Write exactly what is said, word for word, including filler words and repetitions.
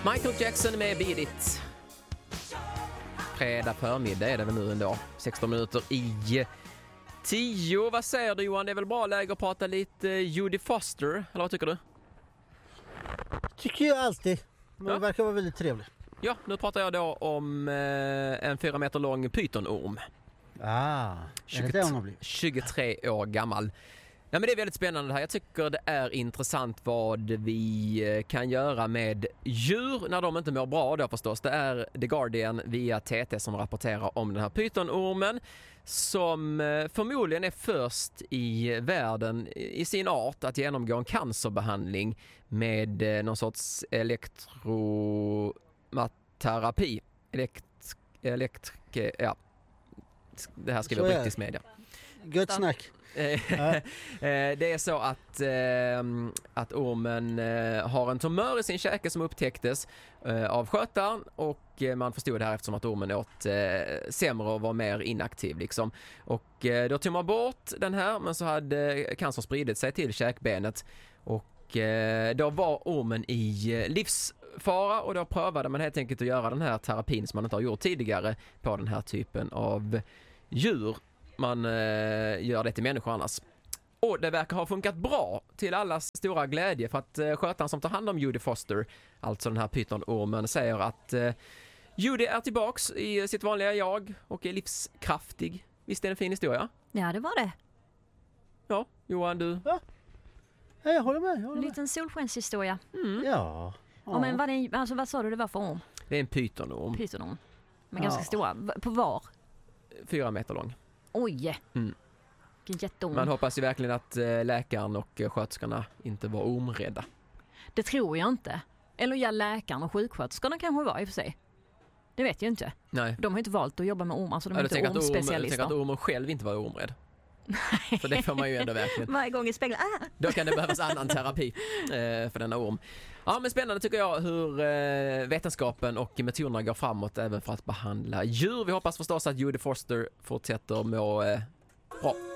Michael Jackson med Beat It. Fredag förmiddag är det väl nu ändå. sexton minuter i tio. Vad säger du, Johan? Det är väl bra läge att prata lite Jodie Foster, eller vad tycker du? Tycker jag alltid. Men Ja. det verkar vara väldigt trevligt. Ja, nu pratar jag då om eh, en fyra meter lång pytonorm. Ah, är det det hon har blivit? tjugotre år gammal. Ja, men det är väldigt spännande det här. Jag tycker det är intressant vad vi kan göra med djur när de inte mår bra då förstås. Det är The Guardian via T T som rapporterar om den här pytonormen som förmodligen är först i världen i sin art att genomgå en cancerbehandling med någon sorts elektromaterapi. Elekt... Elekt... Ja. Det här skriver brittisk media. Gött snack. Det är så att, att ormen har en tumör i sin käke som upptäcktes av skötaren och man förstod det här eftersom att ormen åt sämre och var mer inaktiv liksom. Och då tog man bort den här, men så hade cancer spridit sig till käkbenet och då var ormen i livsfara och då prövade man helt enkelt att göra den här terapin som man inte har gjort tidigare på den här typen av djur. Man eh, gör det till människor annars. Och det verkar ha funkat bra till allas stora glädje för att eh, skötaren som tar hand om Jodie Foster, alltså den här pytonormen, säger att eh, Jodie är tillbaks i sitt vanliga jag och är livskraftig. Visst är det en fin historia? Ja, det var det. Ja, Johan, du? Ja, jag håller med. Jag håller En med. liten solskenshistoria. Mm. Ja. Ja. Men vad, det, alltså, vad sa du det var för orm? Det är en pytonorm. Pytonorm. Men Ja. ganska stora. V- På var? Fyra meter lång. Oj! Mm. Vilken jätteorm. Man hoppas ju verkligen att eh, läkaren och eh, sköterskorna inte var ormrädda. Det tror jag inte. Eller ja, läkaren och sjuksköterskorna kanske var i och för sig. Det vet jag inte. Nej. De har inte valt att jobba med orm, alltså de är Jag inte tänker att, orm, jag ormspecialister. tänker att ormen själv inte var ormrädd. Så det får man ju ändå verkligen. Varje gång i spegeln. Ah! Då kan det behövas annan terapi eh, för denna orm. Ja, men spännande tycker jag hur eh, vetenskapen och metoderna går framåt även för att behandla djur. Vi hoppas förstås att Jodie Foster fortsätter må eh, bra.